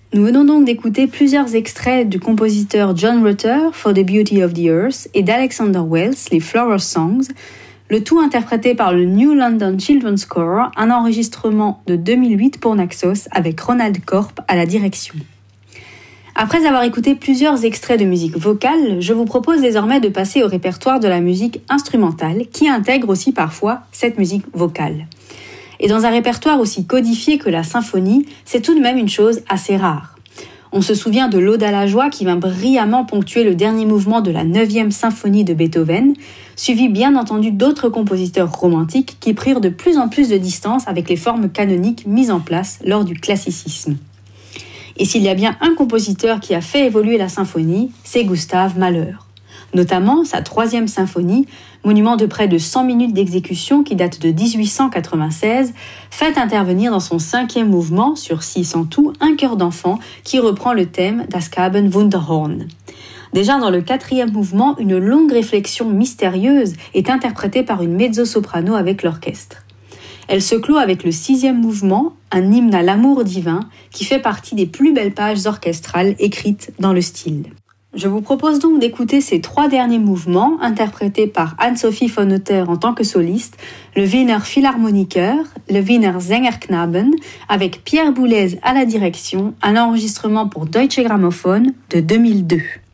Nous venons donc d'écouter plusieurs extraits du compositeur John Rutter, For the Beauty of the Earth, et d'Alexander Wells, les Flower Songs, le tout interprété par le New London Children's Choir, un enregistrement de 2008 pour Naxos avec Ronald Korp à la direction. Après avoir écouté plusieurs extraits de musique vocale, je vous propose désormais de passer au répertoire de la musique instrumentale qui intègre aussi parfois cette musique vocale. Et dans un répertoire aussi codifié que la symphonie, c'est tout de même une chose assez rare. On se souvient de l'Ode à la joie qui vint brillamment ponctuer le dernier mouvement de la 9e symphonie de Beethoven, suivi bien entendu d'autres compositeurs romantiques qui prirent de plus en plus de distance avec les formes canoniques mises en place lors du classicisme. Et s'il y a bien un compositeur qui a fait évoluer la symphonie, c'est Gustav Mahler. Notamment sa 3e symphonie, monument de près de 100 minutes d'exécution qui date de 1896, fait intervenir dans son 5e mouvement, sur 6 en tout, un chœur d'enfant qui reprend le thème Das Gaben Wunderhorn. Déjà dans le 4e mouvement, une longue réflexion mystérieuse est interprétée par une mezzo-soprano avec l'orchestre. Elle se clôt avec le 6e mouvement, un hymne à l'amour divin qui fait partie des plus belles pages orchestrales écrites dans le style. Je vous propose donc d'écouter ces 3 derniers mouvements interprétés par Anne-Sophie von Otter en tant que soliste, le Wiener Philharmoniker, le Wiener Sängerknaben, avec Pierre Boulez à la direction, un enregistrement pour Deutsche Grammophon de 2002.